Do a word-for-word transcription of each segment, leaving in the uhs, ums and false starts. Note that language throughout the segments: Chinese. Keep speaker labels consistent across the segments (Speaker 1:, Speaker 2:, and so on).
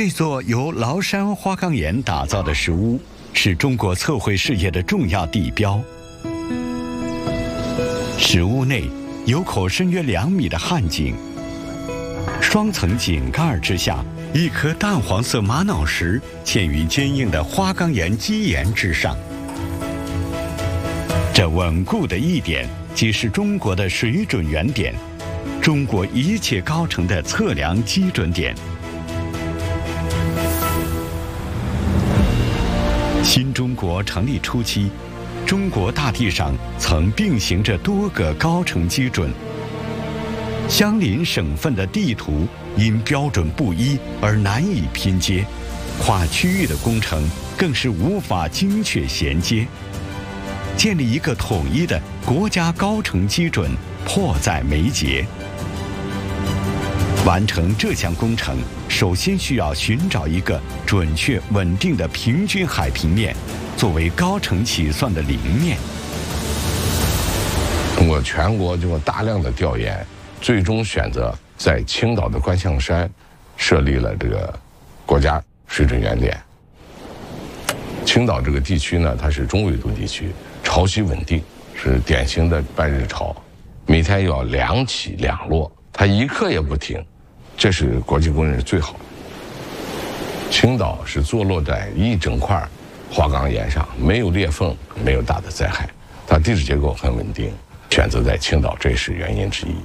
Speaker 1: 这座由崂山花岗岩打造的石屋，是中国测绘事业的重要地标。石屋内有口深约两米的汉井，双层井盖之下，一颗淡黄色玛瑙石嵌于坚硬的花岗岩基岩之上。这稳固的一点，即是中国的水准原点，中国一切高程的测量基准点。新中国成立初期，中国大地上曾并行着多个高程基准，相邻省份的地图因标准不一而难以拼接，跨区域的工程更是无法精确衔接。建立一个统一的国家高程基准迫在眉睫。完成这项工程，首先需要寻找一个准确稳定的平均海平面，作为高程起算的零面。
Speaker 2: 通过全国经过大量的调研，最终选择在青岛的观象山设立了这个国家水准原点。青岛这个地区呢，它是中纬度地区，潮汐稳定，是典型的半日潮，每天要两起两落，它一刻也不停，这是国际公认最好的。青岛是坐落在一整块花岗岩上，没有裂缝，没有大的灾害，它地质结构很稳定，选择在青岛这是原因之一。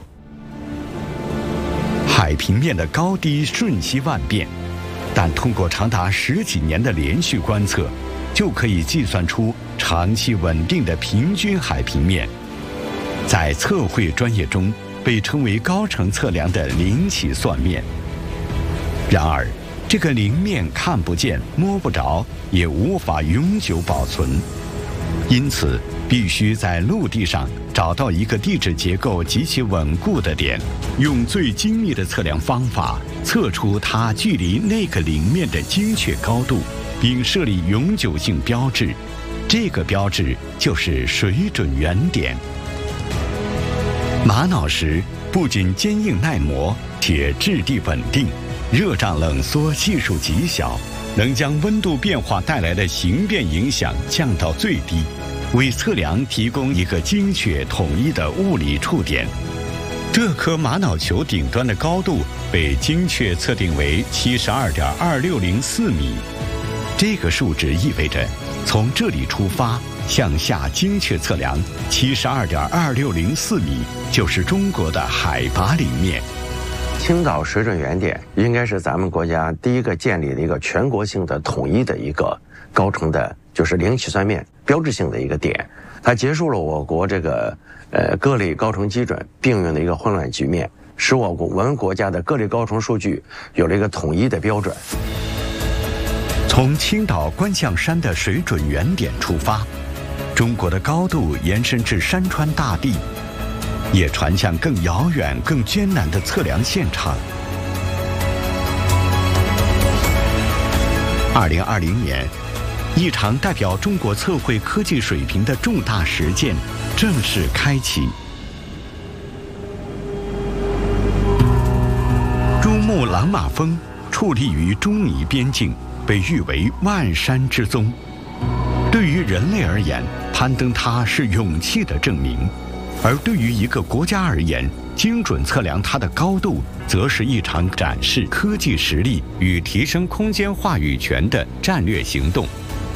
Speaker 1: 海平面的高低瞬息万变，但通过长达十几年的连续观测，就可以计算出长期稳定的平均海平面，在测绘专业中被称为高程测量的零起算面。然而，这个零面看不见、摸不着，也无法永久保存，因此必须在陆地上找到一个地质结构极其稳固的点，用最精密的测量方法测出它距离那个零面的精确高度，并设立永久性标志。这个标志就是水准原点。玛瑙石不仅坚硬耐磨，且质地稳定，热胀冷缩系数极小，能将温度变化带来的形变影响降到最低，为测量提供一个精确统一的物理触点。这颗玛瑙球顶端的高度被精确测定为 七十二点二六零四米，这个数值意味着从这里出发向下精确测量 七十二点二六零四米，就是中国的海拔零面。
Speaker 3: 青岛水准原点应该是咱们国家第一个建立的一个全国性的统一的一个高程的，就是零起算面标志性的一个点。它结束了我国这个呃各类高程基准并用的一个混乱局面，使我国我们国家的各类高程数据有了一个统一的标准。
Speaker 1: 从青岛观象山的水准原点出发，中国的高度延伸至山川大地，也传向更遥远、更艰难的测量现场。二零二零年，一场代表中国测绘科技水平的重大实践正式开启。珠穆朗玛峰矗立于中尼边境，被誉为万山之宗。对于人类而言，攀登它是勇气的证明；而对于一个国家而言，精准测量它的高度，则是一场展示科技实力与提升空间话语权的战略行动。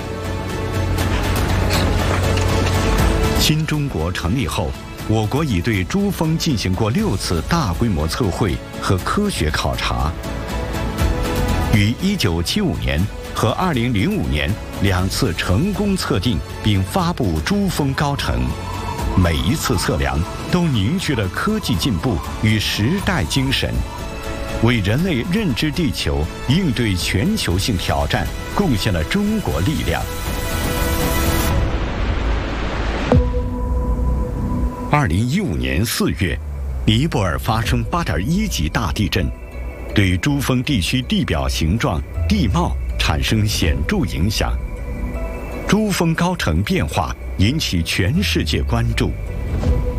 Speaker 1: 新中国成立后，我国已对珠峰进行过六次大规模测绘和科学考察。于一九七五年和二零零五年两次成功测定并发布珠峰高程，每一次测量都凝聚了科技进步与时代精神，为人类认知地球、应对全球性挑战贡献了中国力量。二零一五年四月，尼泊尔发生八点一级大地震，对珠峰地区地表形状、地貌产生显著影响。珠峰高程变化引起全世界关注。